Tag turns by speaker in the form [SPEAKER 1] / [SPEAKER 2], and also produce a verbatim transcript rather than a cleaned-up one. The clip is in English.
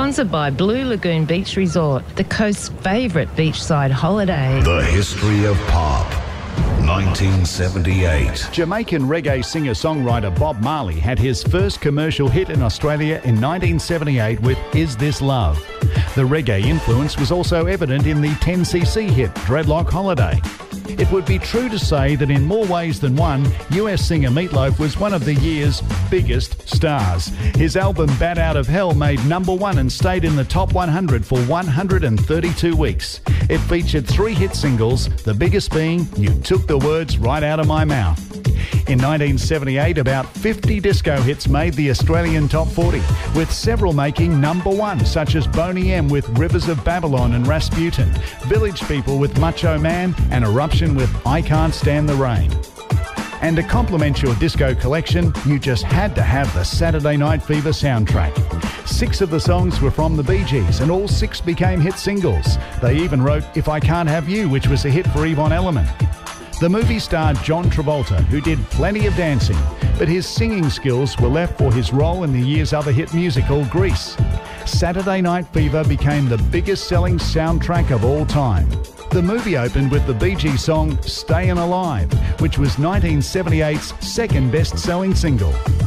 [SPEAKER 1] Sponsored by Blue Lagoon Beach Resort, the coast's favourite beachside holiday.
[SPEAKER 2] The history of pop. nineteen seventy-eight.
[SPEAKER 3] Jamaican reggae singer-songwriter Bob Marley had his first commercial hit in Australia in nineteen seventy-eight with Is This Love? The reggae influence was also evident in the ten C C hit Dreadlock Holiday. It would be true to say that in more ways than one, U S singer Meat Loaf was one of the year's biggest stars. His album Bat Out of Hell made number one and stayed in the top one hundred for one hundred thirty-two weeks. It featured three hit singles, the biggest being You Took the Words Right Out of My Mouth. In nineteen seventy-eight, about fifty disco hits made the Australian top forty, with several making number one, such as Boney M with Rivers of Babylon and Rasputin, Village People with Macho Man, and Eruption with I Can't Stand the Rain. And to complement your disco collection, you just had to have the Saturday Night Fever soundtrack. Six of the songs were from the Bee Gees, and all six became hit singles. They even wrote If I Can't Have You, which was a hit for Yvonne Elliman. The movie starred John Travolta, who did plenty of dancing, but his singing skills were left for his role in the year's other hit musical, Grease. Saturday Night Fever became the biggest selling soundtrack of all time. The movie opened with the Bee Gees song Stayin' Alive, which was nineteen seventy-eight's second best-selling single.